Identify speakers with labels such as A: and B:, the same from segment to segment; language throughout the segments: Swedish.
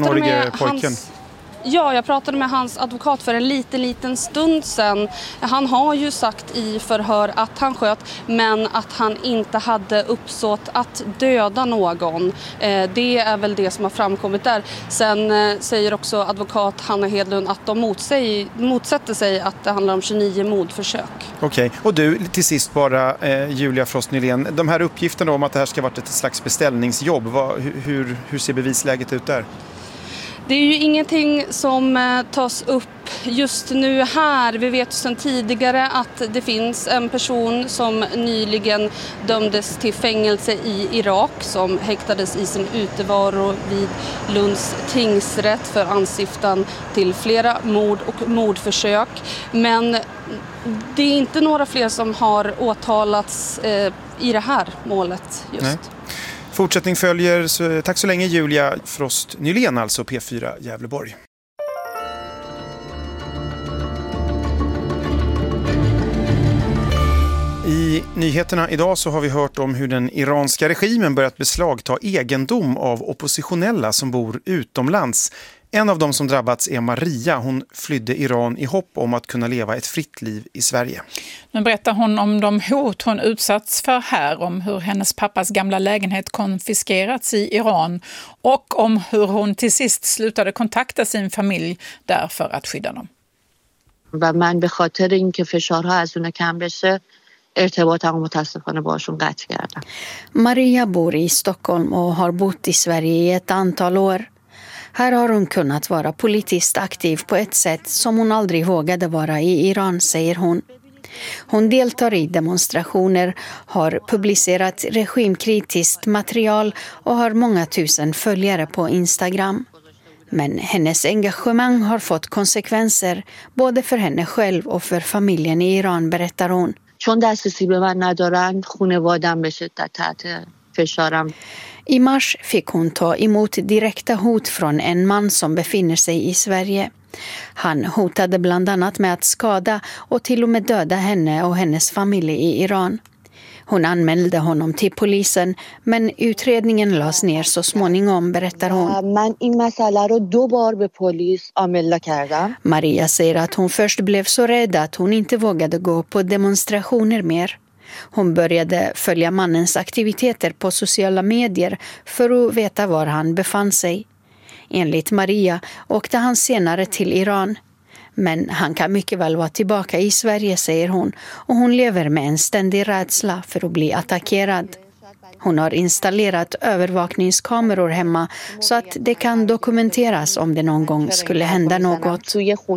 A: 15-årige pojken.
B: Ja, jag pratade med hans advokat för en liten stund sedan. Han har ju sagt i förhör att han sköt, men att han inte hade uppsåt att döda någon. Det är väl det som har framkommit där. Sen säger också advokat Hanna Hedlund att de motsätter sig att det handlar om 29 mordförsök.
A: Okej, och du, till sist bara Julia Frost Nylén. De här uppgifterna om att det här ska varit ett slags beställningsjobb, hur ser bevisläget ut där?
B: Det är ju ingenting som tas upp just nu här. Vi vet sedan tidigare att det finns en person som nyligen dömdes till fängelse i Irak som häktades i sin utevaro vid Lunds tingsrätt för anstiftan till flera mord och mordförsök. Men det är inte några fler som har åtalats i det här målet just.
A: Nej. Fortsättning följer, så tack så länge Julia Frost Nylén, alltså P4 Gävleborg. I nyheterna idag så har vi hört om hur den iranska regimen börjat beslagta egendom av oppositionella som bor utomlands. En av dem som drabbats är Maria. Hon flydde Iran i hopp om att kunna leva ett fritt liv i Sverige.
C: Nu berättar hon om de hot hon utsatts för här, om hur hennes pappas gamla lägenhet konfiskerats i Iran och om hur hon till sist slutade kontakta sin familj där för att skydda dem.
D: و من به خاطر اینکه فشارها از اون کم بشه ارتباطمو متاسفانه باشون قطع کردم.
E: Maria bor i Stockholm och har bott i Sverige i ett antal år. Här har hon kunnat vara politiskt aktiv på ett sätt som hon aldrig vågade vara i Iran, säger hon. Hon deltar i demonstrationer, har publicerat regimkritiskt material och har många tusen följare på Instagram. Men hennes engagemang har fått konsekvenser både för henne själv och för familjen i Iran, berättar hon.
D: چون دسترسی به من ندارن خانواده‌ام به شدت تحت فشارم.
E: I mars fick hon ta emot direkta hot från en man som befinner sig i Sverige. Han hotade bland annat med att skada och till och med döda henne och hennes familj i Iran. Hon anmälde honom till polisen, men utredningen lades ner så småningom, berättar hon. Maria säger att hon först blev så rädd att hon inte vågade gå på demonstrationer mer. Hon började följa mannens aktiviteter på sociala medier för att veta var han befann sig. Enligt Maria åkte han senare till Iran. Men han kan mycket väl vara tillbaka i Sverige, säger hon. Och hon lever med en ständig rädsla för att bli attackerad. Hon har installerat övervakningskameror hemma så att det kan dokumenteras om det någon gång skulle hända något.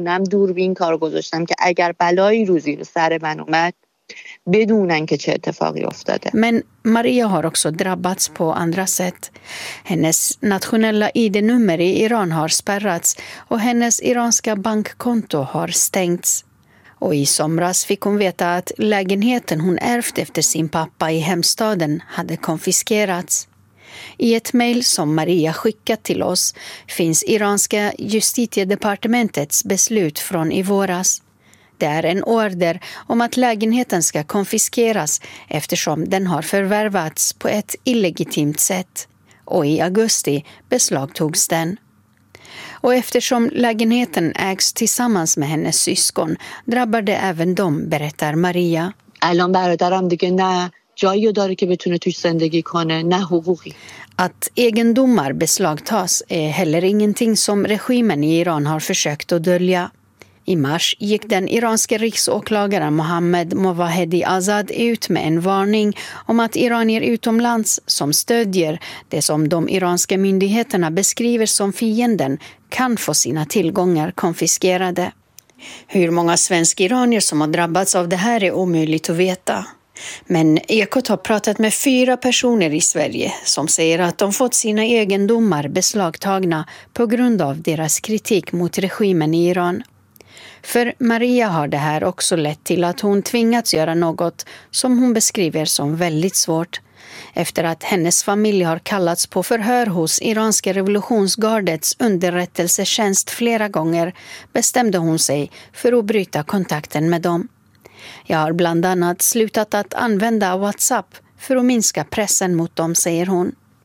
E: Men Maria har också drabbats på andra sätt. Hennes nationella ID-nummer i Iran har spärrats och hennes iranska bankkonto har stängts. Och i somras fick hon veta att lägenheten hon ärvt efter sin pappa i hemstaden hade konfiskerats. I ett mejl som Maria skickat till oss finns iranska justitiedepartementets beslut från i våras. Det är en order om att lägenheten ska konfiskeras eftersom den har förvärvats på ett illegitimt sätt. Och i augusti beslagtogs den. Och eftersom lägenheten ägs tillsammans med hennes syskon drabbar det även dem, berättar Maria. Att egendomar beslagtas är heller ingenting som regimen i Iran har försökt att dölja. I mars gick den iranska riksåklagaren Mohammed Movahedi Azad ut med en varning om att iranier utomlands som stödjer det som de iranska myndigheterna beskriver som fienden kan få sina tillgångar konfiskerade. Hur många svenska iranier som har drabbats av det här är omöjligt att veta. Men Ekot har pratat med 4 personer i Sverige som säger att de fått sina egendomar beslagtagna på grund av deras kritik mot regimen i Iran. För Maria har det här också lett till att hon tvingats göra något som hon beskriver som väldigt svårt. Efter att hennes familj har kallats på förhör hos iranska revolutionsgardets underrättelsetjänst flera gånger bestämde hon sig för att bryta kontakten med dem. Jag har bland annat slutat att använda WhatsApp för att minska pressen mot dem, säger hon.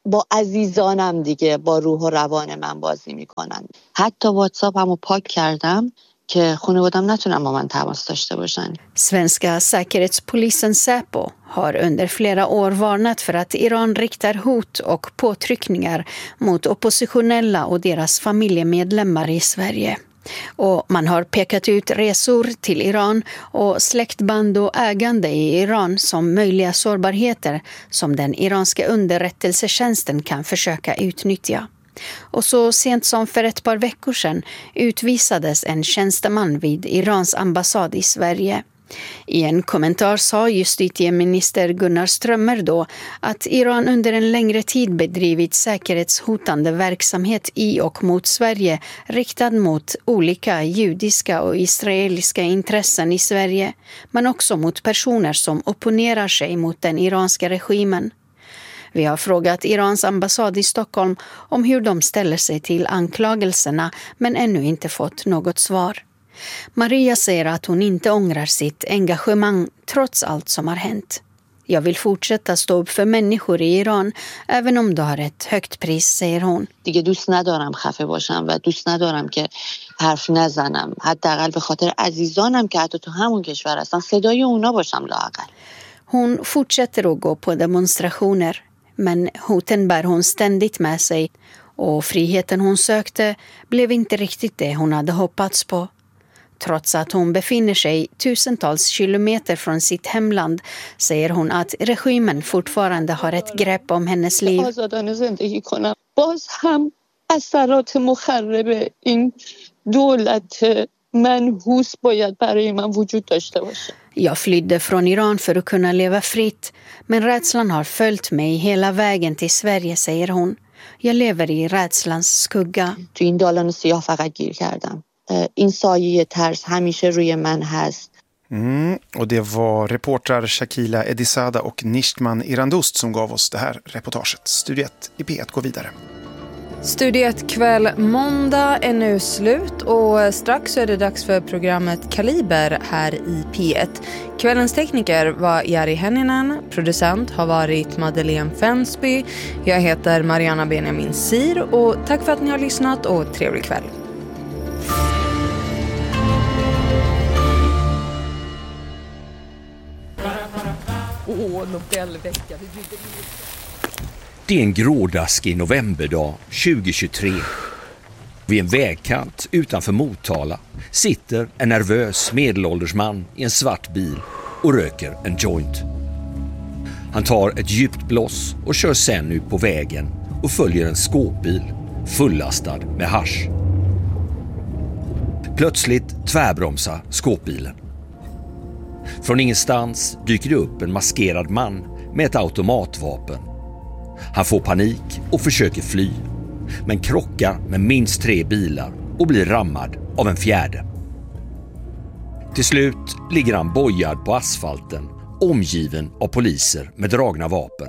D: با عزیزانم دیگه با روح و روان من بازی میکنن. حتی واتساپمو پاک کردم که خانواده‌ام نتونن با من تماس داشته باشن.
E: Svenska säkerhetspolisen Säpo har under flera år varnat för att Iran riktar hot och påtryckningar mot oppositionella och deras familjemedlemmar i Sverige. Och man har pekat ut resor till Iran och släktband och ägande i Iran som möjliga sårbarheter som den iranska underrättelsetjänsten kan försöka utnyttja. Och så sent som för ett par veckor sedan utvisades en tjänsteman vid Irans ambassad i Sverige. I en kommentar sa justitieminister Gunnar Strömmer då att Iran under en längre tid bedrivit säkerhetshotande verksamhet i och mot Sverige riktad mot olika judiska och israeliska intressen i Sverige, men också mot personer som opponerar sig mot den iranska regimen. Vi har frågat Irans ambassad i Stockholm om hur de ställer sig till anklagelserna, men ännu inte fått något svar. Maria säger att hon inte ångrar sitt engagemang trots allt som har hänt. Jag vill fortsätta stå upp för människor i Iran, även om det har ett högt pris, säger hon.
D: دیگه دوست ندارم خفه باشم و دوست ندارم که حرف نزنم. حداقل به خاطر عزیزانم که حتی تو همون کشور هستن صدای اونا باشم لااقل.
E: Hon fortsätter att gå på demonstrationer, men hoten bär hon ständigt med sig och friheten hon sökte blev inte riktigt det hon hade hoppats på. Trots att hon befinner sig tusentals kilometer från sitt hemland säger hon att regimen fortfarande har ett grepp om hennes liv.
D: باز هم اثرات مخرب این دولت منحوس باید برای من وجود داشته باشه.
E: Jag flydde från Iran för att kunna leva fritt, men rädslan har följt mig hela vägen till Sverige, säger hon. Jag lever i rädslans skugga.
D: تو این دالان سیاه فقط گیر کردم. این سایه ترس همیشه روی من هست.
A: Och det var reportrar Shakila Edisada och Nishtman Irandost som gav oss det här reportaget. Studio 1 i P1 går vidare.
F: Studio 1 kväll måndag är nu slut och strax så är det dags för programmet Kaliber här i P1. Kvällens tekniker var Jari Henninen, producent har varit Madeleine Fensby. Jag heter Mariana Benjamin Sir och tack för att ni har lyssnat och trevlig kväll. Nobelvecka.
G: Det är en grådaskig novemberdag 2023. Vid en vägkant utanför Motala sitter en nervös medelålders man i en svart bil och röker en joint. Han tar ett djupt blås och kör sen ut på vägen och följer en skåpbil fullastad med hasch. Plötsligt tvärbromsar skåpbilen. Från ingenstans dyker det upp en maskerad man med ett automatvapen. Han får panik och försöker fly, men krockar med minst 3 bilar och blir rammad av en fjärde. Till slut ligger han bojad på asfalten, omgiven av poliser med dragna vapen.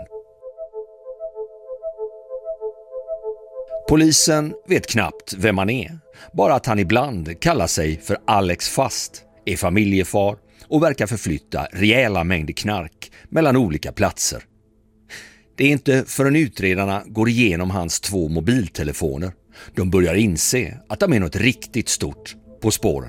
G: Polisen vet knappt vem han är, bara att han ibland kallar sig för Alex Fast, är familjefar och verkar förflytta rejäla mängder knark mellan olika platser. Det är inte förrän utredarna går igenom hans 2 mobiltelefoner de börjar inse att de är något riktigt stort på spåren.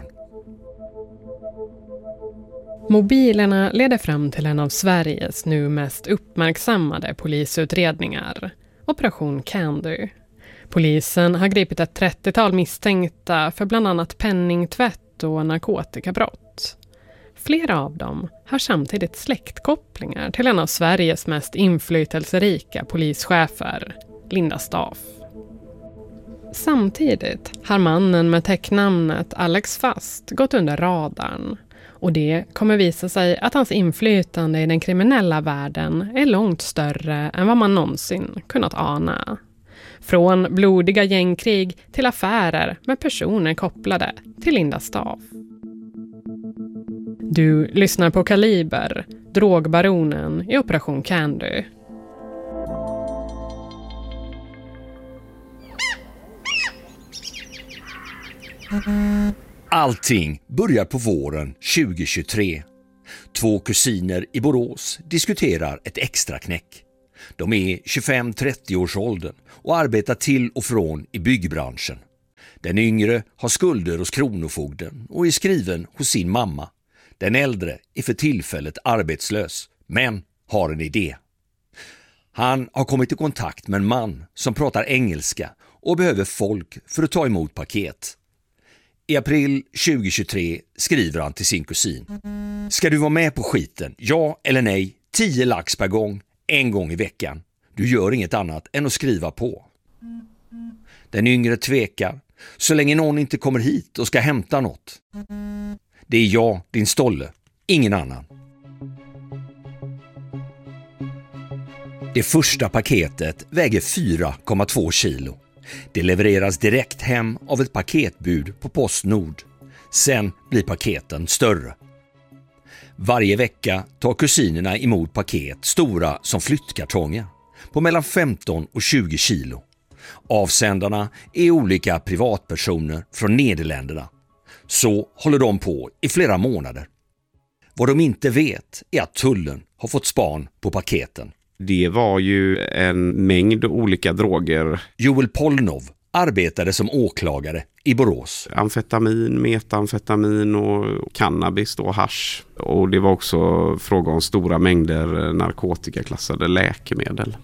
H: Mobilerna leder fram till en av Sveriges nu mest uppmärksammade polisutredningar, Operation Candy. Polisen har gripit ett 30-tal misstänkta för bland annat penningtvätt och narkotikabrott. Flera av dem har samtidigt släktkopplingar till en av Sveriges mest inflytelserika polischefer, Linda Staaf. Samtidigt har mannen med täcknamnet Alex Fast gått under radarn och det kommer visa sig att hans inflytande i den kriminella världen är långt större än vad man någonsin kunnat ana. Från blodiga gängkrig till affärer med personer kopplade till Linda Staaf. Du lyssnar på Kaliber, drogbaronen i Operation Candy.
G: Allting börjar på våren 2023. 2 kusiner i Borås diskuterar ett extra knäck. De är 25-30 års åldern och arbetar till och från i byggbranschen. Den yngre har skulder hos kronofogden och är skriven hos sin mamma. Den äldre är för tillfället arbetslös, men har en idé. Han har kommit i kontakt med en man som pratar engelska och behöver folk för att ta emot paket. I april 2023 skriver han till sin kusin. Ska du vara med på skiten? Ja eller nej? 10 lax per gång, 1 gång i veckan. Du gör inget annat än att skriva på. Den yngre tvekar, så länge någon inte kommer hit och ska hämta något. Det är jag, din stolle, ingen annan. Det första paketet väger 4,2 kilo. Det levereras direkt hem av ett paketbud på Postnord. Sen blir paketen större. Varje vecka tar kusinerna emot paket stora som flyttkartonger på mellan 15 och 20 kilo. Avsändarna är olika privatpersoner från Nederländerna. Så håller de på i flera månader. Vad de inte vet är att tullen har fått span på paketen.
I: Det var ju en mängd olika droger.
G: Joel Polnov arbetade som åklagare i Borås.
I: Amfetamin, metamfetamin och cannabis då, hasch. Och det var också fråga om stora mängder narkotikaklassade läkemedel.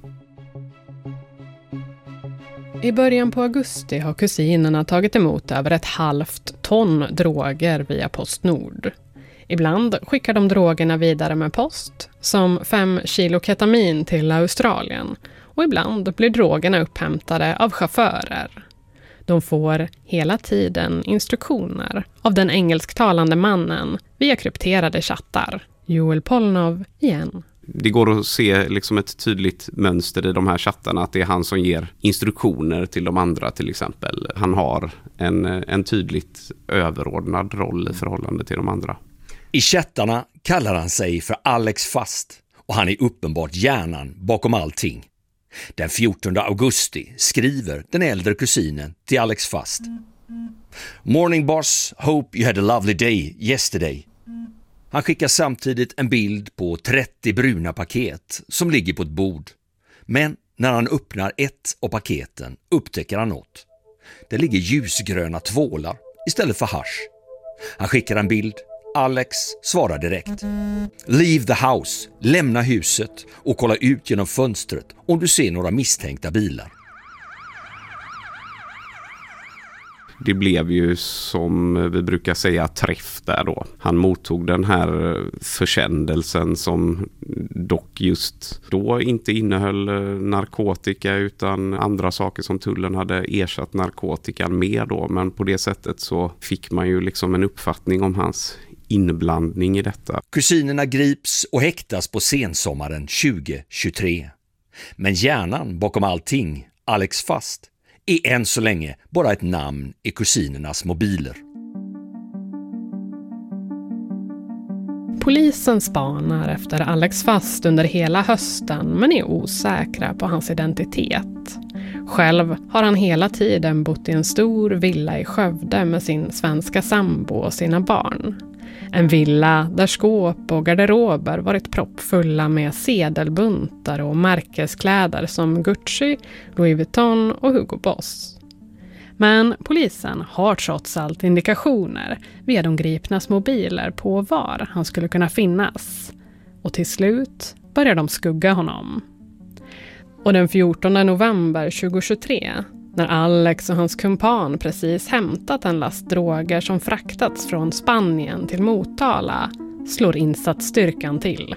H: I början på augusti har kusinerna tagit emot över 1,5 ton droger via Postnord. Ibland skickar de drogerna vidare med post, som 5 kilo ketamin till Australien. Och ibland blir drogerna upphämtade av chaufförer. De får hela tiden instruktioner av den engelsktalande mannen via krypterade chattar. Joel Polnov igen.
I: Det går att se liksom ett tydligt mönster i de här chattarna, att det är han som ger instruktioner till de andra till exempel. Han har en tydligt överordnad roll i förhållande till de andra.
G: I chattarna kallar han sig för Alex Fast och han är uppenbart hjärnan bakom allting. Den 14 augusti skriver den äldre kusinen till Alex Fast. Morning boss, hope you had a lovely day yesterday. Han skickar samtidigt en bild på 30 bruna paket som ligger på ett bord. Men när han öppnar ett av paketen upptäcker han något. Det ligger ljusgröna tvålar istället för hasch. Han skickar en bild. Alex svarar direkt. Leave the house, lämna huset och kolla ut genom fönstret om du ser några misstänkta bilar.
I: Det blev ju, som vi brukar säga, träff där då. Han mottog den här försändelsen som dock just då inte innehöll narkotika utan andra saker som tullen hade ersatt narkotikan med då. Men på det sättet så fick man ju liksom en uppfattning om hans inblandning i detta.
G: Kusinerna grips och häktas på sensommaren 2023. Men hjärnan bakom allting, Alex Fast, är än så länge bara ett namn i kusinernas mobiler.
H: Polisen spanar efter Alex Fast under hela hösten men är osäkra på hans identitet. Själv har han hela tiden bott i en stor villa i Skövde med sin svenska sambo och sina barn. En villa där skåp och garderober varit proppfulla med sedelbuntar och märkeskläder som Gucci, Louis Vuitton och Hugo Boss. Men polisen har trots allt indikationer via de gripnas mobiler på var han skulle kunna finnas. Och till slut börjar de skugga honom. Och den 14 november 2023, när Alex och hans kumpan precis hämtat en last droger som fraktats från Spanien till Motala, slår insatsstyrkan till.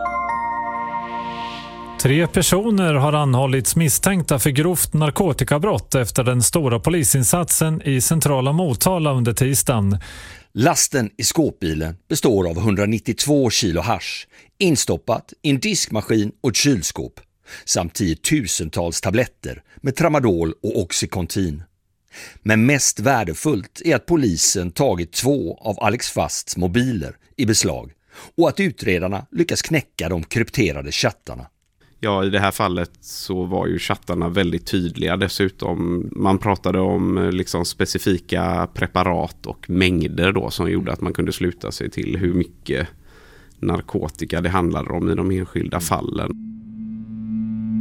J: 3 personer har anhållits misstänkta för grovt narkotikabrott efter den stora polisinsatsen i centrala Motala under tisdagen.
G: Lasten i skåpbilen består av 192 kilo hasch, instoppat i en diskmaskin och ett kylskåp, samt 10-tusentals tabletter med tramadol och oxycontin. Men mest värdefullt är att polisen tagit 2 av Alex Fasts mobiler i beslag och att utredarna lyckas knäcka de krypterade chattarna.
I: Ja, i det här fallet så var ju chattarna väldigt tydliga. Dessutom, man pratade om liksom specifika preparat och mängder då som gjorde att man kunde sluta sig till hur mycket narkotika det handlade om i de enskilda fallen.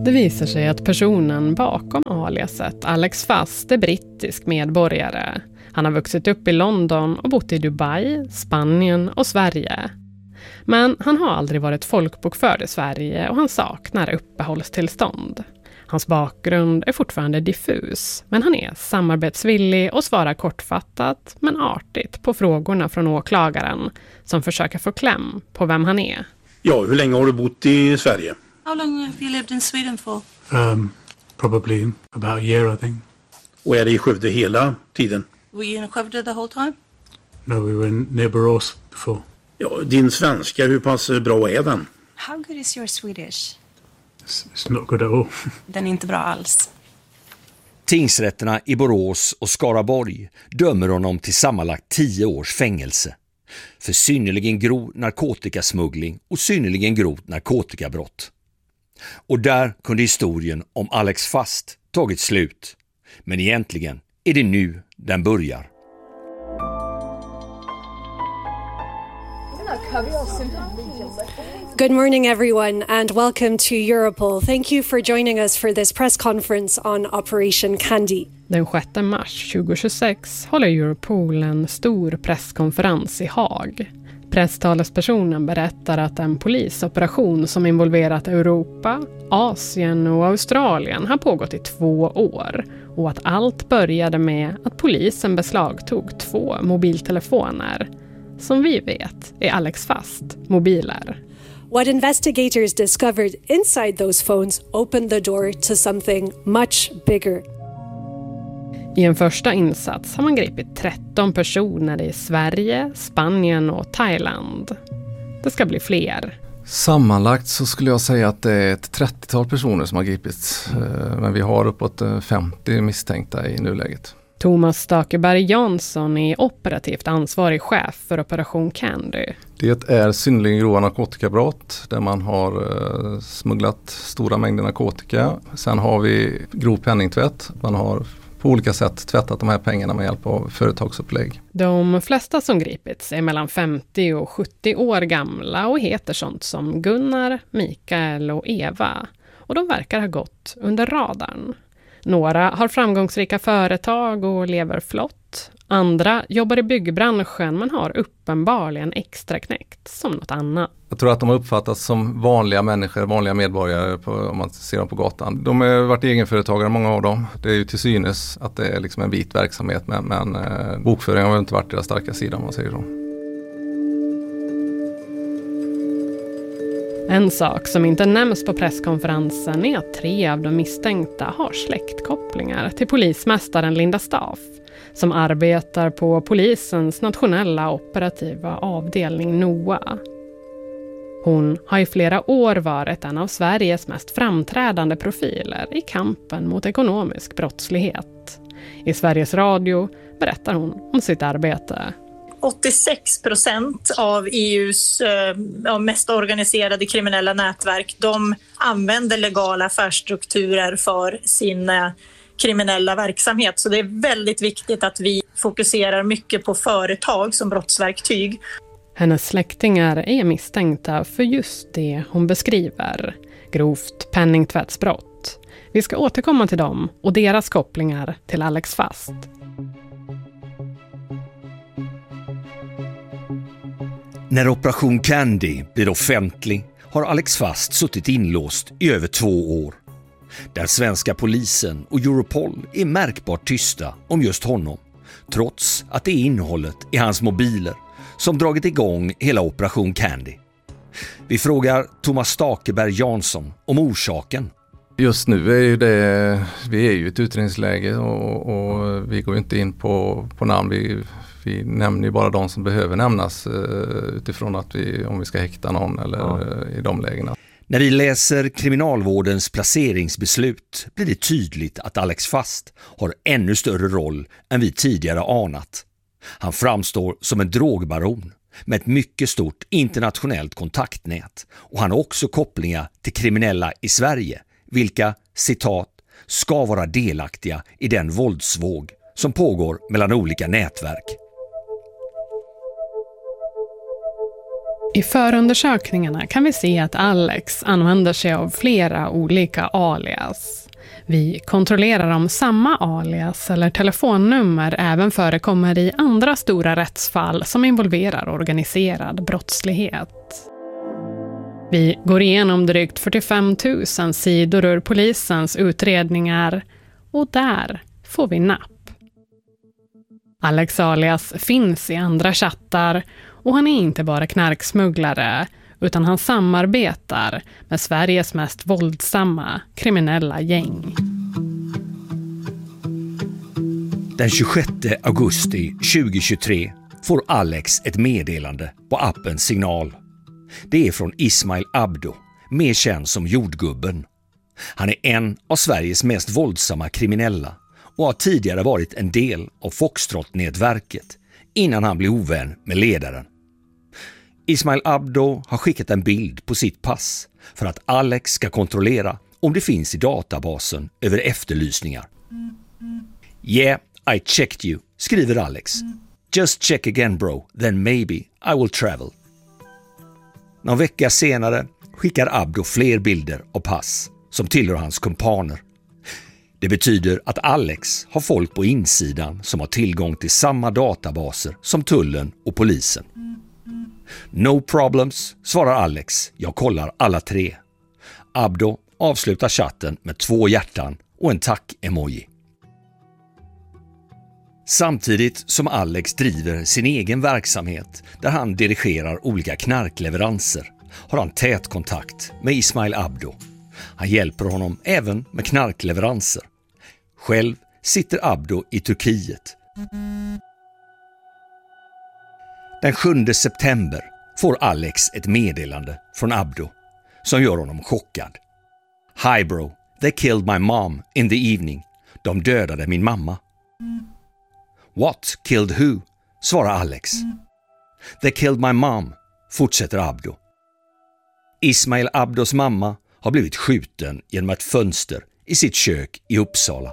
H: Det visar sig att personen bakom aliaset, Alex Fast, är brittisk medborgare. Han har vuxit upp i London och bott i Dubai, Spanien och Sverige. Men han har aldrig varit folkbokförd i Sverige och han saknar uppehållstillstånd. Hans bakgrund är fortfarande diffus, men han är samarbetsvillig och svarar kortfattat men artigt på frågorna från åklagaren som försöker få kläm på vem han är.
K: Ja, hur länge har du bott i Sverige?
L: How long have you lived in Sweden for?
K: Probably about a year, I think. Och är det i Skövde hela tiden?
L: Were you in Skövde the whole time?
K: No, we were near Borås before. Ja, din svenska, hur pass bra är den?
L: How good is your Swedish?
K: It's not good at all.
L: Den är inte bra alls.
G: Tingsrätterna i Borås och Skaraborg dömer honom till sammanlagt 10 års fängelse för synnerligen grov narkotikasmuggling och synnerligen grovt narkotikabrott. Och där kunde historien om Alex Fast tagit slut. Men egentligen är det nu den börjar.
M: Good morning, everyone, and welcome to Europol. Thank you for joining us for this press conference on Operation Candy.
H: Den 6 mars 2026 håller Europol en stor presskonferens i Haag. Presstalespersonen berättar att en polisoperation som involverat Europa, Asien och Australien har pågått i 2 år och att allt började med att polisen beslagtog 2 mobiltelefoner. Som vi vet är Alex Fast mobiler.
M: What investigators discovered inside those phones opened the door to something much bigger.
H: I en första insats har man gripit 13 personer i Sverige, Spanien och Thailand. Det ska bli fler.
N: Sammanlagt så skulle jag säga att det är ett 30-tal personer som har gripits. Men vi har uppåt 50 misstänkta i nuläget.
H: Thomas Stakeberg Jansson är operativt ansvarig chef för Operation Candy.
N: Det är synnerligen grova narkotikabrott där man har smugglat stora mängder narkotika. Sen har vi grov penningtvätt. Man har på olika sätt tvättat de här pengarna med hjälp av företagsupplägg.
H: De flesta som gripits är mellan 50 och 70 år gamla och heter sånt som Gunnar, Mikael och Eva. Och de verkar ha gått under radarn. Några har framgångsrika företag och lever flott. Andra jobbar i byggbranschen men har uppenbarligen extra knäckt som något annat.
N: Jag tror att de har uppfattats som vanliga människor, vanliga medborgare om man ser dem på gatan. De har varit egenföretagare, många av dem. Det är ju till synes att det är liksom en vit verksamhet men bokföringen har inte varit deras starka sida om man säger så.
H: En sak som inte nämns på presskonferensen är att 3 av de misstänkta har släktkopplingar till polismästaren Linda Staff som arbetar på polisens nationella operativa avdelning NOA. Hon har i flera år varit en av Sveriges mest framträdande profiler i kampen mot ekonomisk brottslighet. I Sveriges Radio berättar hon om sitt arbete.
O: 86% av EUs mest organiserade kriminella nätverk, de använder legala affärsstrukturer för sin kriminella verksamhet. Så det är väldigt viktigt att vi fokuserar mycket på företag som brottsverktyg.
H: Hennes släktingar är misstänkta för just det hon beskriver, grovt penningtvättsbrott. Vi ska återkomma till dem och deras kopplingar till Alex Fast.
G: När Operation Candy blir offentlig har Alex Fast suttit inlåst i över 2 år. Där svenska polisen och Europol är märkbart tysta om just honom, trots att det är innehållet i hans mobiler som dragit igång hela Operation Candy. Vi frågar Thomas Stakeberg Jansson om orsaken.
N: Just nu är vi är ju i ett utredningsläge och vi går inte in på namn. Vi nämner ju bara de som behöver nämnas utifrån att om vi ska häkta någon eller i de lägena.
G: När vi läser kriminalvårdens placeringsbeslut blir det tydligt att Alex Fast har ännu större roll än vi tidigare anat. Han framstår som en drogbaron med ett mycket stort internationellt kontaktnät och han har också kopplingar till kriminella i Sverige, vilka, citat, ska vara delaktiga i den våldsvåg som pågår mellan olika nätverk.
H: I förundersökningarna kan vi se att Alex använder sig av flera olika alias. Vi kontrollerar om samma alias eller telefonnummer även förekommer i andra stora rättsfall som involverar organiserad brottslighet. Vi går igenom drygt 45 000 sidor ur polisens utredningar och där får vi napp. Alex alias finns i andra chattar och han är inte bara knarksmugglare utan han samarbetar med Sveriges mest våldsamma kriminella gäng.
G: Den 26 augusti 2023 får Alex ett meddelande på appen Signal. Det är från Ismail Abdo, mer känd som Jordgubben. Han är en av Sveriges mest våldsamma kriminella och har tidigare varit en del av Foxtrot-nätverket innan han blev ovän med ledaren. Ismail Abdo har skickat en bild på sitt pass för att Alex ska kontrollera om det finns i databasen över efterlysningar. Yeah, I checked you, skriver Alex. Just check again bro, then maybe I will travel. Någon vecka senare skickar Abdo fler bilder av pass som tillhör hans kumpaner. Det betyder att Alex har folk på insidan som har tillgång till samma databaser som tullen och polisen. No problems, svarar Alex. Jag kollar alla 3. Abdo avslutar chatten med 2 hjärtan och en tack-emoji. Samtidigt som Alex driver sin egen verksamhet där han dirigerar olika knarkleveranser har han tät kontakt med Ismail Abdo. Han hjälper honom även med knarkleveranser. Själv sitter Abdo i Turkiet. Den 7 september får Alex ett meddelande från Abdo som gör honom chockad. Hi bro, they killed my mom in the evening. De dödade min mamma. What killed who? Svarar Alex. They killed my mom, fortsätter Abdo. Ismail Abdos mamma har blivit skjuten genom ett fönster i sitt kök i Uppsala.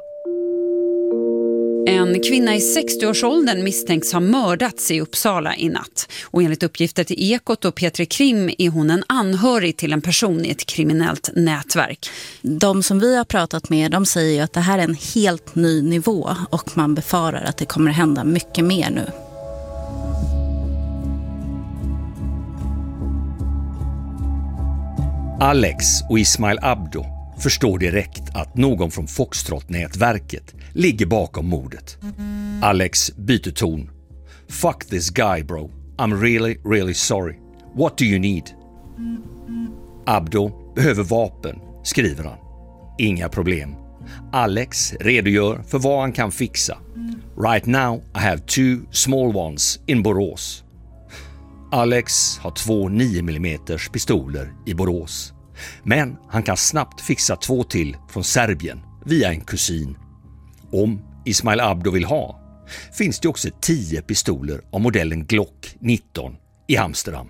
P: En kvinna i 60-årsåldern misstänks ha mördats i Uppsala i natt. Och enligt uppgifter till Ekot och Petri Krim är hon en anhörig till en person i ett kriminellt nätverk.
Q: De som vi har pratat med, de säger ju att det här är en helt ny nivå och man befarar att det kommer hända mycket mer nu.
G: Alex och Ismail Abdo förstår direkt att någon från Foxtrot-nätverket ligger bakom mordet. Alex byter ton. Fuck this guy bro. I'm really sorry. What do you need? Abdo behöver vapen, skriver han. Inga problem. Alex redogör för vad han kan fixa. Right now I have 2 small ones in Borås. Alex har 2 9mm pistoler i Borås. Men han kan snabbt fixa 2 till från Serbien via en kusin. Om Ismail Abdo vill ha finns det också 10 pistoler av modellen Glock 19 i Amsterdam.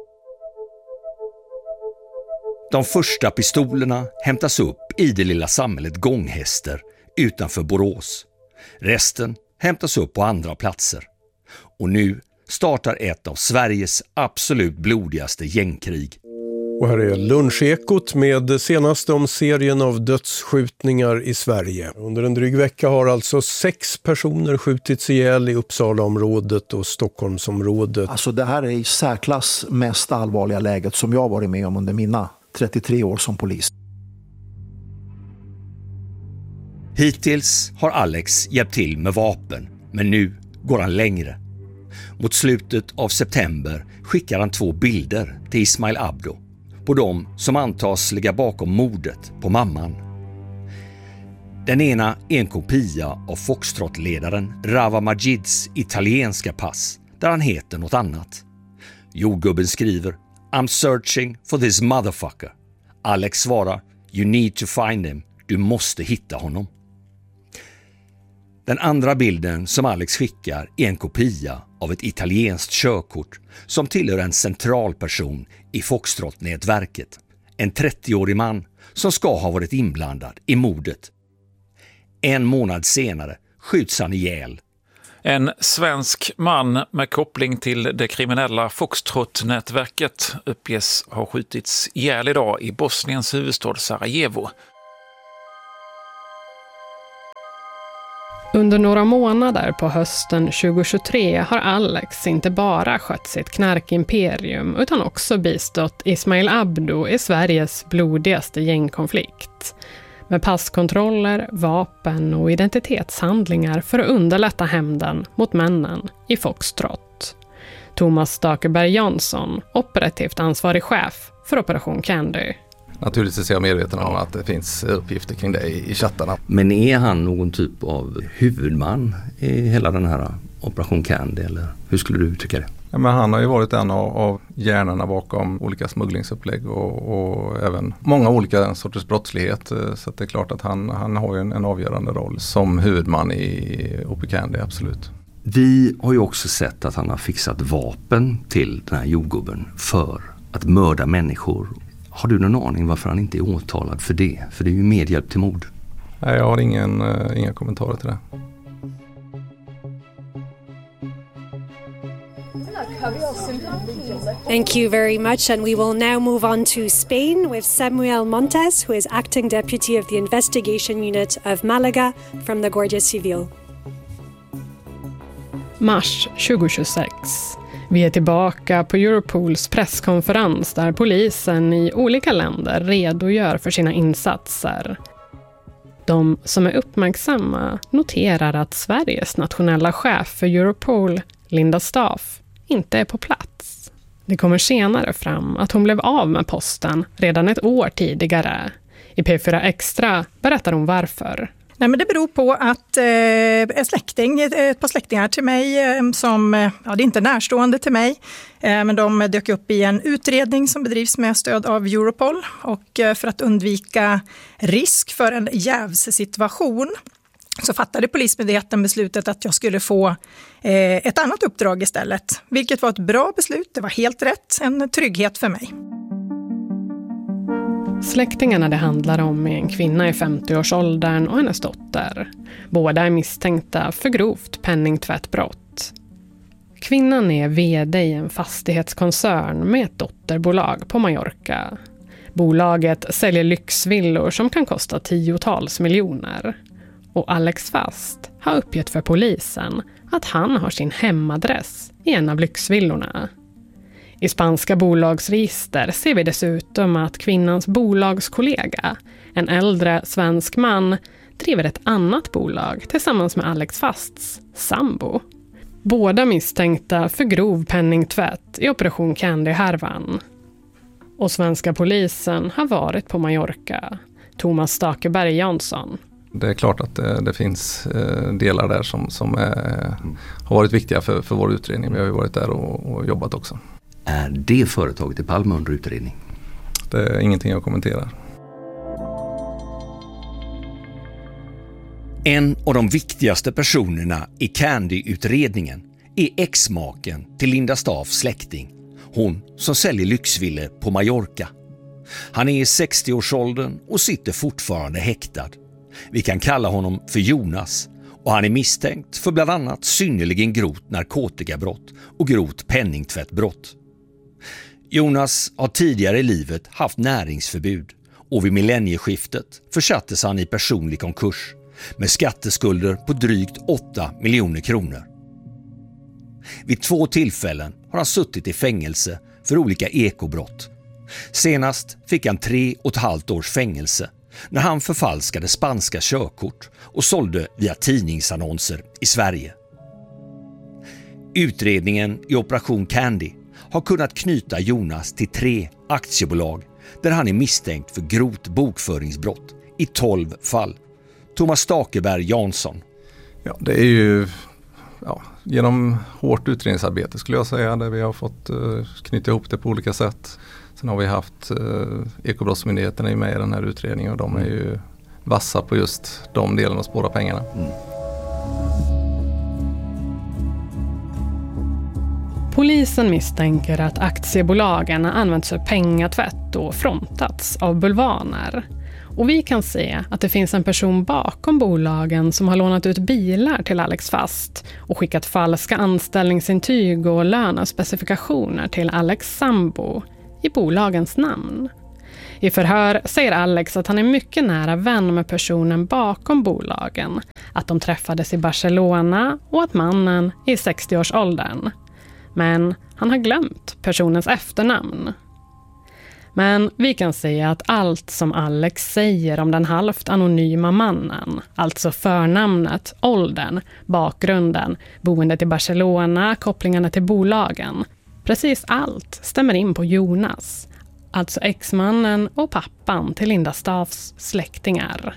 G: De första pistolerna hämtas upp i det lilla samhället Gånghäster utanför Borås. Resten hämtas upp på andra platser. Och nu startar ett av Sveriges absolut blodigaste gängkrig.
R: Och här är Lunchekot med det senaste om serien av dödsskjutningar i Sverige. Under en dryg vecka har alltså 6 personer skjutits ihjäl i Uppsalaområdet och Stockholmsområdet.
S: Alltså det här är i särklass mest allvarliga läget som jag varit med om under mina 33 år som polis.
G: Hittills har Alex hjälpt till med vapen, men nu går han längre. Mot slutet av september skickar han 2 bilder till Ismail Abdo på dem som antas ligga bakom mordet på mamman. Den ena är en kopia av Foxtrot-ledaren Rawa Majids italienska pass där han heter något annat. Jordgubben skriver I'm searching for this motherfucker. Alex svarar You need to find him. Du måste hitta honom. Den andra bilden som Alex skickar är en kopia av ett italienskt körkort som tillhör en central person i Foxtrot-nätverket. En 30-årig man som ska ha varit inblandad i mordet. En månad senare skjuts han ihjäl.
J: En svensk man med koppling till det kriminella Foxtrot-nätverket uppges ha skjutits ihjäl idag i Bosniens huvudstad Sarajevo.
H: Under några månader på hösten 2023 har Alex inte bara skött sitt knarkimperium utan också bistått Ismail Abdo i Sveriges blodigaste gängkonflikt. Med passkontroller, vapen och identitetshandlingar för att underlätta hämnden mot männen i Foxtrot. Thomas Stakeberg Jansson, operativt ansvarig chef för Operation Candy.
N: Naturligtvis är jag medveten om att det finns uppgifter kring det i chattarna.
G: Men är han någon typ av huvudman i hela den här Operation Candy, eller hur skulle du uttrycka det?
N: Ja, men han har ju varit en av hjärnorna bakom olika smugglingsupplägg och även många olika sorters brottslighet. Så att det är klart att han har ju en avgörande roll som huvudman i Operation Candy, absolut.
G: Vi har ju också sett att han har fixat vapen till den här jordgubben för att mörda människor. Har du någon aning varför han inte är åtalad för det? För det är ju medhjälp till mord.
N: Nej, jag har inga kommentarer till det.
M: Thank you very much, and we will now move on to Spain with Samuel Montes, who is acting deputy of the investigation unit of Malaga from the Guardia Civil.
H: Mars 2026. Vi är tillbaka på Europols presskonferens där polisen i olika länder redogör för sina insatser. De som är uppmärksamma noterar att Sveriges nationella chef för Europol, Linda Staff, inte är på plats. Det kommer senare fram att hon blev av med posten redan ett år tidigare. I P4 Extra berättar hon varför.
T: Nej, men det beror på att ett par släktingar till mig som, det är inte närstående till mig, men de dök upp i en utredning som bedrivs med stöd av Europol, och för att undvika risk för en jävssituation så fattade Polismyndigheten beslutet att jag skulle få ett annat uppdrag istället, vilket var ett bra beslut. Det var helt rätt, en trygghet för mig.
H: Släktingarna det handlar om är en kvinna i 50-årsåldern och hennes dotter. Båda är misstänkta för grovt penningtvättbrott. Kvinnan är vd i en fastighetskoncern med ett dotterbolag på Mallorca. Bolaget säljer lyxvillor som kan kosta tiotals miljoner. Och Alex Fast har uppgett för polisen att han har sin hemadress i en av lyxvillorna. I spanska bolagsregister ser vi dessutom att kvinnans bolagskollega, en äldre svensk man, driver ett annat bolag tillsammans med Alex Fasts sambo. Båda misstänkta för grov penningtvätt i Operation Candy-härvan. Och svenska polisen har varit på Mallorca. Thomas Stakeberg Jansson.
N: Det är klart att det finns delar där som har varit viktiga för vår utredning. Vi har ju varit där och jobbat också.
G: Är det företaget i Palme under utredning?
N: Det är ingenting jag kommenterar.
G: En av de viktigaste personerna i Candy-utredningen är exmaken till Linda Staffs släkting. Hon som säljer lyxvillor på Mallorca. Han är i 60-årsåldern och sitter fortfarande häktad. Vi kan kalla honom för Jonas, och han är misstänkt för bland annat synnerligen grovt narkotikabrott och grovt penningtvättbrott. Jonas har tidigare i livet haft näringsförbud, och vid millennieskiftet försattes han i personlig konkurs med skatteskulder på drygt 8 miljoner kronor. Vid 2 tillfällen har han suttit i fängelse för olika ekobrott. Senast fick han 3,5 års fängelse när han förfalskade spanska körkort och sålde via tidningsannonser i Sverige. Utredningen i Operation Candy har kunnat knyta Jonas till 3 aktiebolag där han är misstänkt för grovt bokföringsbrott i 12 fall. Thomas Stakeberg Jansson.
N: Ja, det är ju genom hårt utredningsarbete skulle jag säga, där vi har fått knyta ihop det på olika sätt. Sen har vi haft ekobrottsmyndigheterna med i den här utredningen, och de är ju vassa på just de delarna och spåra pengarna.
H: Polisen misstänker att aktiebolagen har använts för pengatvätt och frontats av bulvaner. Och vi kan se att det finns en person bakom bolagen som har lånat ut bilar till Alex Fast och skickat falska anställningsintyg och lönespecifikationer till Alex sambo i bolagens namn. I förhör säger Alex att han är mycket nära vän med personen bakom bolagen, att de träffades i Barcelona och att mannen är i 60-årsåldern. Men han har glömt personens efternamn. Men vi kan säga att allt som Alex säger om den halvt anonyma mannen, alltså förnamnet, åldern, bakgrunden, boendet i Barcelona, kopplingarna till bolagen, precis allt stämmer in på Jonas, alltså exmannen och pappan till Linda Staafs släktingar.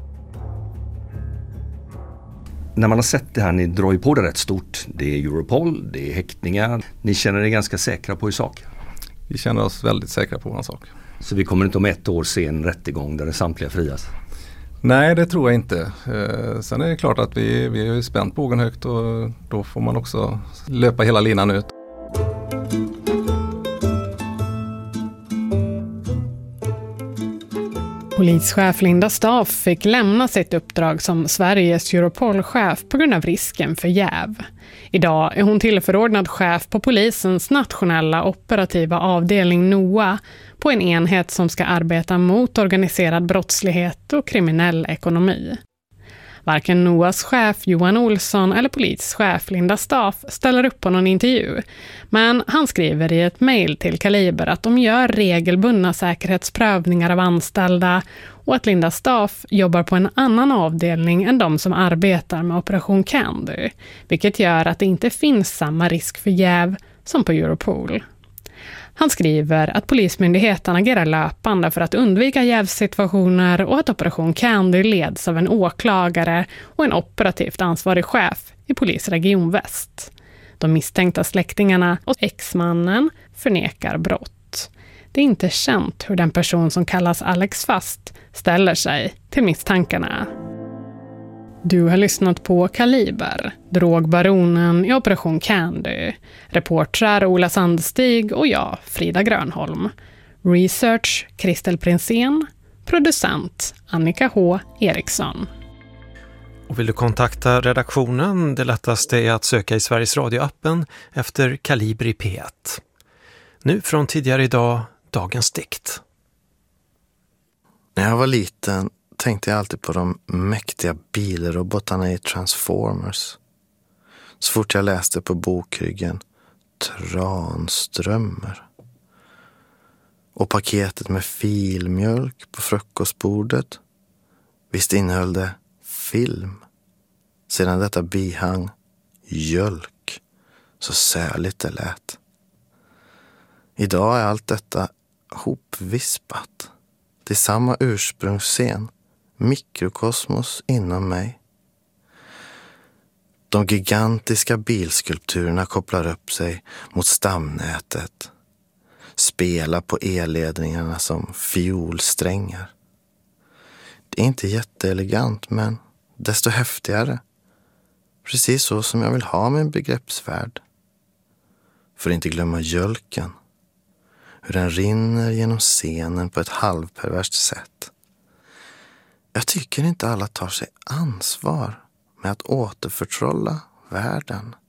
G: När man har sett det här, ni drar ju på det rätt stort. Det är Europol, det är häktningar. Ni känner er ganska säkra på er sak?
N: Vi känner oss väldigt säkra på vår sak.
G: Så vi kommer inte om 1 år se en rättegång där det samtliga frias?
N: Nej, det tror jag inte. Sen är det klart att vi är spänt bågen högt och då får man också löpa hela linan ut.
H: Polischef Linda Staaf fick lämna sitt uppdrag som Sveriges Europol-chef på grund av risken för jäv. Idag är hon tillförordnad chef på polisens nationella operativa avdelning NOA på en enhet som ska arbeta mot organiserad brottslighet och kriminell ekonomi. Varken NOAs chef Johan Olsson eller polischef Linda Staaf ställer upp på någon intervju. Men han skriver i ett mejl till Kaliber att de gör regelbundna säkerhetsprövningar av anställda och att Linda Staaf jobbar på en annan avdelning än de som arbetar med Operation Candy, vilket gör att det inte finns samma risk för jäv som på Europol. Han skriver att polismyndigheten agerar löpande för att undvika jävsituationer och att Operation Candy leds av en åklagare och en operativt ansvarig chef i polisregion Väst. De misstänkta släktingarna och exmannen förnekar brott. Det är inte känt hur den person som kallas Alex Fast ställer sig till misstankarna. Du har lyssnat på Kaliber, drogbaronen i Operation Candy. Reportrar Ola Sandstig och jag, Frida Grönholm. Research Kristel Prinsén. Producent Annika H. Eriksson.
B: Och vill du kontakta redaktionen? Det lättaste är att söka i Sveriges Radio-appen efter Kaliber i P1. Nu från tidigare idag, dagens dikt.
U: När jag var liten tänkte jag alltid på de mäktiga bilrobotarna i Transformers. Så fort jag läste på bokryggen Tranströmer. Och paketet med filmjölk på frukostbordet. Visst innehöll det film. Sedan detta bihang mjölk. Så särligt det lät. Idag är allt detta hopvispat. Det är samma ursprungsscen. Mikrokosmos inom mig. De gigantiska bilskulpturerna kopplar upp sig mot stamnätet. Spelar på elledningarna som fiolsträngar. Det är inte jätteelegant, men desto häftigare. Precis så som jag vill ha min begreppsvärld. För att inte glömma mjölken. Hur den rinner genom scenen på ett halvperverst sätt. Jag tycker inte alla tar sig ansvar med att återförtrolla världen.